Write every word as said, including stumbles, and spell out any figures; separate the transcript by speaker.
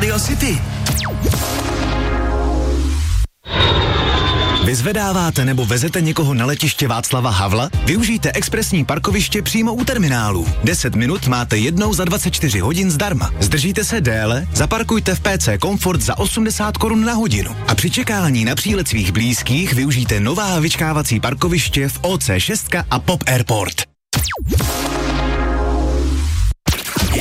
Speaker 1: Radio City. Vyzvedáváte nebo vezete někoho na letiště Václava Havla? Využijte expresní parkoviště přímo u terminálů. deset minut máte jednou za dvacet čtyři hodin zdarma. Zdržíte se déle? Zaparkujte v P C Komfort za osmdesát korun na hodinu. A při čekání na přílet svých blízkých využijte nová vyčkávací parkoviště v O C šest a Pop Airport.